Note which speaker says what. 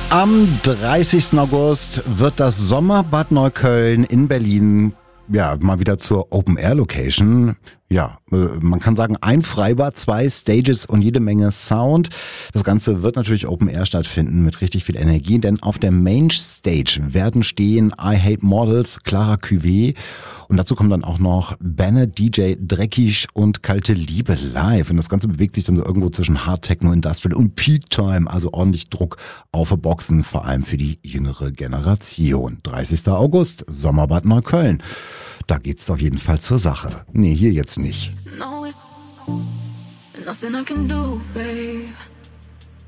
Speaker 1: Am 30. August wird das Sommerbad Neukölln in Berlin mal wieder zur Open-Air-Location. Ja, man kann sagen, ein Freibad, 2 Stages und jede Menge Sound. Das Ganze wird natürlich Open-Air stattfinden mit richtig viel Energie, denn auf der Main-Stage werden stehen I Hate Models, Clara Cuvée und dazu kommen dann auch noch Banner, DJ Dreckig und Kalte Liebe live. Und das Ganze bewegt sich dann so irgendwo zwischen Hard Techno, Industrial und Peak Time, also ordentlich Druck auf Boxen, vor allem für die jüngere Generation. 30. August, Sommerbad Neukölln. Da geht's auf jeden Fall zur Sache. Nee, hier jetzt nicht.
Speaker 2: No, nothing I can do, babe.